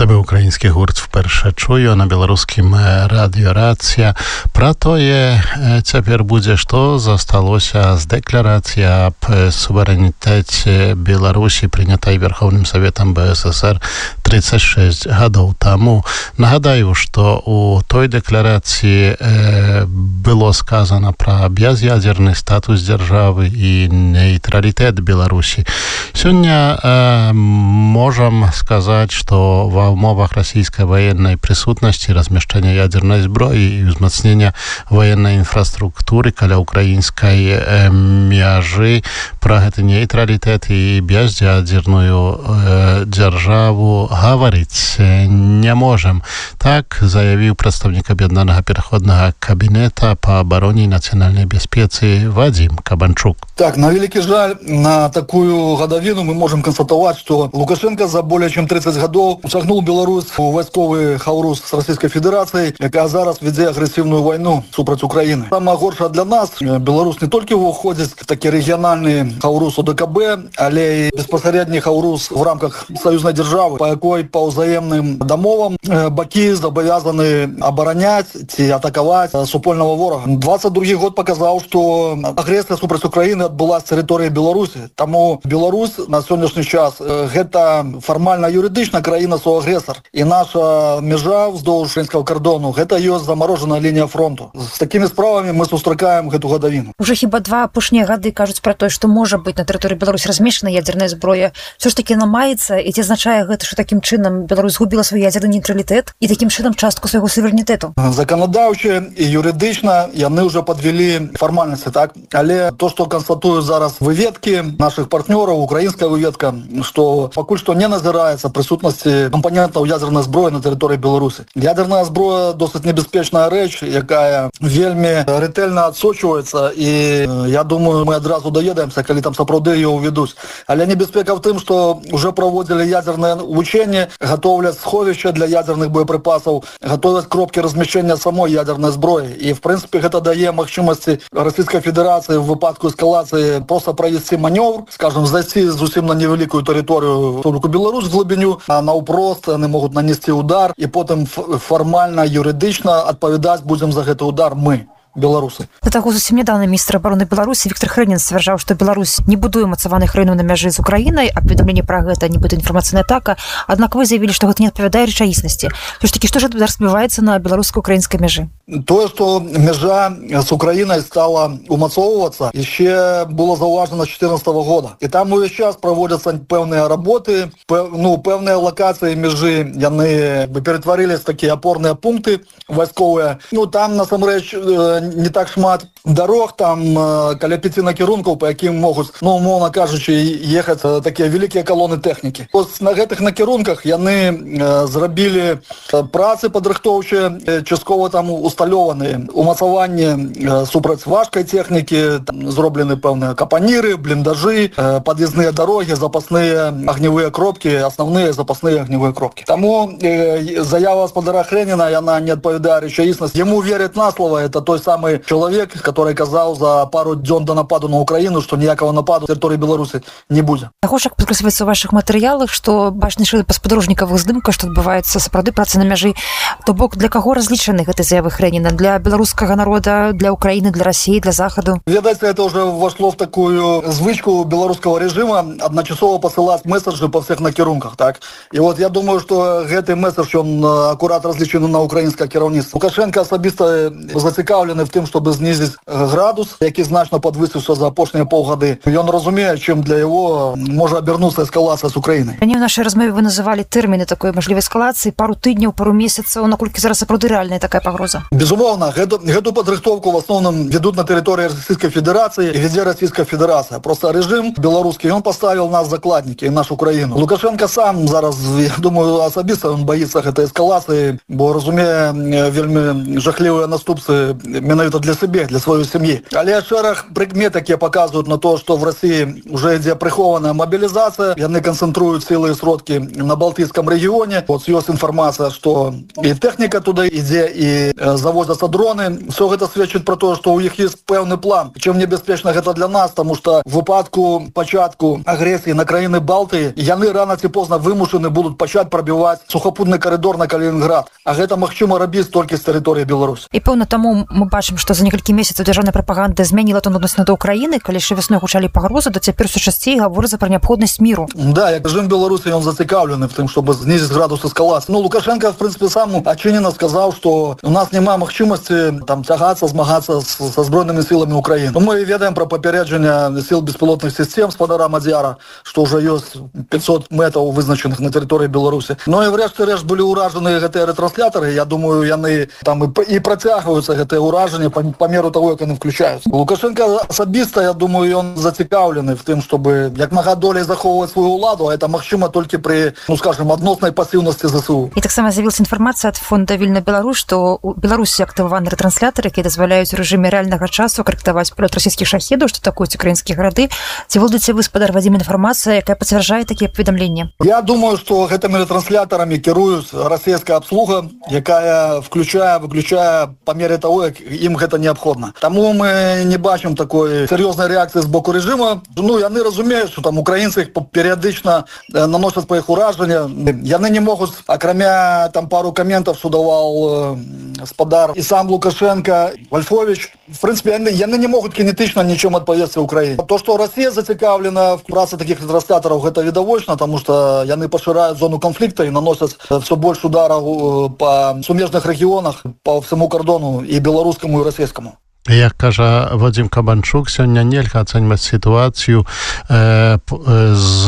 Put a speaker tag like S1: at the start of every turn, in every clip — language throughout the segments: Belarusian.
S1: тебе український гурт вперше чую на беларускім радіо «Рація». Пра тое цяпер будзе, што засталося з дэкларацыі аб суверэнітэце Беларусі, прынятай Верховным Советам БССР 36 гадоў таму. Нагадаю, што у той дэкларацыі было сказано пра бяз'ядзерны статус дзяржавы і нейтралітэт Беларусі. Сёння можам сказаць, што ва ўмовах расійскай ваеннай прысутнасці, размяшчэння ядзернай зброі і ўзмацнення военной инфраструктуры каля украинской мяжы про гэты нейтралитет и безъядерную державу говорить не можем. Так заявил представник Объединенного переходного кабинета по обороне и национальной безопасности Вадим Кабанчук.
S2: Так, на великий жаль, на такую годовину мы можем констатовать, что Лукашенко за более чем 30 годов шагнул Беларусь у войсковый хаурус с Российской Федерацией, яка зараз веде агрессивную войну супроть Украины. Самое горшее для нас, Беларусь не только входит в такие региональные хаурус ОДКБ, але и безпосередний хаурус в рамках союзной державы, по якой по взаимным домовам баки зобовязаны оборонять и атаковать супольного ворога. 22 год показал, что агрессия супроть Украины отбылась с территории Беларуси. Тому Беларусь на сегодняшний час это формально юридично країна-соагресор. И наша межа вздолж украинского кордону, это ее замороженная линия фронту. С такими справами мы сустракаем эту годовину.
S3: Уже хіба два апошнія гады кажуць пра тое, што можа быць на тэрыторыі Беларусі размешчана ядзерная зброя. Всё ж такі намаецца, і ці азначае гэта, што такім чынам Беларусь згубіла свой ядзерны нейтралітэт і такім чынам частку свайго суверэнітэту?
S2: Законодаўча і юридычна яны ўжо подвели формальности, так? Але то, што констатуюць зараз выведкі наших партнёраў, украінская выведка, што пакуль што не назіраецца прысутнасці кампанентаў ядзернай зброі на тэрыторыі Беларусі. Ядерная зброя досыць небяспечная рэч, якая вельмі рэтэльна адсочваецца, і я думаю, мы адразу даведаемся, калі там сапраўды ее уведуць. Але небяспека в тым, што уже проводзілі ядернае вучэнне, готовляць сховішча для ядерных боепрыпасаў, готовяць кропкі размяшчэння самой ядернай зброі. І в прынцыпе гэта дае магчымасці Расійскай Федэрацыі в выпадку эскалацыі просто правесці манёвр, скажем, зайсці зусім на невялікую тэрыторыю Республіку Беларусь в глыбіню, а наўпрост яны могуць нанесці удар, і потым формально, юридично адпавядаць будзем за гэты удар мы, беларусы.
S3: Да таго зусім нядаўна міністр абароны Беларусі Віктор Хрэнін сцвярджаў, што Беларусь не будуе умацаваных раёнаў на мяжы з Украінай, а паведамленне пра гэта нібыта інфармацыйная атака, аднак вы заявілі, што гэта не адпавядае рэчаіснасці. Все ж такі, што ж зараз адбываецца на беларуска-украінскай мяжы?
S2: Тое, што мяжа з Украінай стала умацоўвацца, яшчэ было заўважана з 2014 года. І там увесь час праводзяцца пэўныя работы, пэўныя лакацыі мяжы, яны ператварыліся в такія апорныя пункты вайсковыя. Там насамрэч не так шмат дорог, там каля 5 накірункаў, по якім могуць, умоўна кажучы, ехаць такія вялікія калоны тэхнікі. На гэтых накірунках яны зрабілі працы падрыхтоўчыя, часткова там усталёваны умацаванне супраць важкай тэхнікі, зроблены пэўныя капаніры, бліндажы, пад'ездныя дарогі, запасныя агневыя кропкі, асноўныя запасныя агневыя кропкі. Таму заява гаспадара Хрэніна, яна не адпавядае рэчаіснасці. Яму вераць на слово, это той самый человек, который казаў за пару дзён до нападу на Украину, что ніякого нападу на тэрыторыі Беларуси не будзе.
S3: Також, як падкрэсліваецца ў вашых матэрыялах, што бачна па спадарожнікавых здымках, што адбываецца сапраўды праца на мяжы, то бок для каго разлічаны гэты заявы Хрэніна? Для беларускага народа, для Украины, для России, для Захаду?
S2: Ведаеце, это уже вошло в такую звычку беларускага режима одночасова посылать месседжи по всех накірунках, так? И вот я думаю, что гэты месседж, он аккурат разлічаны на украінскае кіраўніцтва. Лукашенко асабіста зацікаўлены в тым, чтобы знизить градус, які значно подвысіўся за апошнія паўгады. Ён разумее, чым для яго можа абернуцца эскалацыя з Украінай.
S3: Раней у нашай размове вы называлі тэрміны такой мажлівай эскалацыі, пару тыдняў, пару месяцаў, наколькі зараз сапраўды рэальная такая пагроза?
S2: Безумоўна, гэту падрыхтоўку в основном ведут на тэрыторыі Расійскай Федэрацыі і ведзе Расійская Федэрацыя. Просто режим беларускі, ён поставил нас закладнікі, нашу краіну. Лукашенко сам зараз, я думаю, асабіста он боится гэтай эскалацыі, бо разумее вельмі жахлівыя наступствы менавіта для сябе, для сваёй сям'і. Але шэраг прыкмет, якія паказваюць на то, што в Расіі уже ідзе прыхованая мобілізацыя, яны канцэнтруюць сілы і сродкі на Балтыйском рэгіёне. Вот ёсць інфармацыя, што і тэхніка туды ідзе, і завозяцца дроны. Все гэта сведчыць про то, што ў іх есть пэўны план. Чым небяспечна гэта для нас, тому што в выпадку пачатку агрэсіі на краіны Балтыі яны рана ці позна вымушаны будуць пачаць прабіваць сухапутны коридор на Калінінград. А гэта магчыма рабіць толькі з тэрыторыі Беларусі.
S3: І пэўна таму мы бачым, што за некалькі месяцаў дзяржаўная прапаганда змяніла тон адносна да Украіны, калі яшчэ вясной гучалі пагрозы, то цяпер усё часцей гаворыцца пра неабходнасць міру.
S2: Да, як рэжым Беларусі ён зацікаўлены в тым, чтобы знизить градус эскалации. Лукашенко, в принципе, сам отчиненно сказал, что у нас нема магчымасці там тягацца, змагацца со збройнымі силами Украины. Мы ведаем про папярэджанне сил беспилотных систем спадара Мадзяра, что уже есть 500 мэтаў вызначеных на территории Беларуси. Но и врешті-решт были уражены гэтыя ретрансляторы. Я думаю, яны там и протягиваются гэтыя уражения по меру того, как они включаются. Лукашенко особисто, я думаю, он зацікаўлены в тым, чтобы як мага долей захоўваць свою уладу, а это магчыма только при, скажем, адносной пассивности ЗСУ.
S3: І таксама з'явілася інфармацыя ад фонда Вільна Беларусь, што ў Беларусі актываваны ретранслятары, якія дазваляюць у рэжыме рэальнага часу карэктаваць полёт расійскіх шахедаў, што атакуюць украінскія гарады. Ці владаеце вы, спадар Вадзім, інфармацыя, якая пацвярджае такія паведамленні?
S2: Я думаю, што гэтымі ретранслятарамі кіруюць расійская абслуга, якая выключае по мере того, як ім гэта неабходна. Таму мы не бачым такой серьёзнай рэакцыі з боку рэжыма. Яны разумеюць, што там украінцы іх перыядычна наносяць па іх уражання. Яны не могуць, акрамя там пару коментов, что давал спадар и сам Лукашенко, Вольфович, в принципе, яны не могут кинетично ничем отповесці Украине. То, что Россия зацікавлена в працы таких ретрансляторов, это видовочно, потому что яны поширяют зону конфликта и наносят все больше ударов по сумежных регионах, по всему кордону и белорусскому, и российскому.
S1: Jak кажа Вадзім Кабанчук, сёння нельга ацэньваць сітуацыю з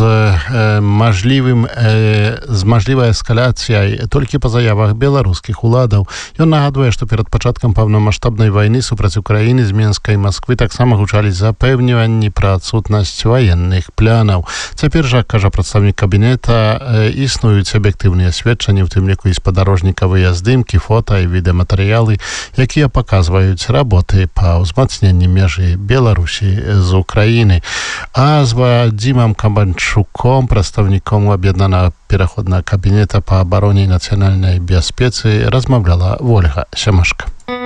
S1: мажлівай эскаляцыяй толькі па заявах беларускіх уладаў. Ён нагадвае, што перад пачаткам паўнамаштабнай вайны супраць Украіны з Мінска і Масквы таксама гучалі запэўніванні пра адсутнасць ваенных планаў. Цяпер жа, кажа прадстаўнік кабінета, існуюць аб'ектыўныя сведчанні, у тым ліку і спадарожнікавыя здымкі, фота і відэаматэрыялы, якія паказваюць работы па ўзмацненні межы Беларусі з Украіны. А з Вадзімам Кабанчуком, прадстаўніком аб'яднанага пераходнага кабінета па абароне і нацыянальнай бяспецы, размаўляла Вольга Сямашка.